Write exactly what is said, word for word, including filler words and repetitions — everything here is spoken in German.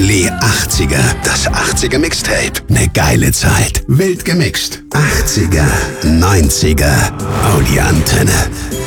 Only achtziger. Das achtziger Mixtape. Ne geile Zeit. Wild gemixt. achtziger, neunziger. Only Antenne.